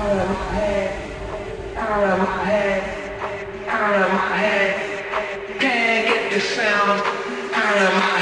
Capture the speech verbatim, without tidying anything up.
out of my head, out of my head, out of my head. Can't get this sound out of my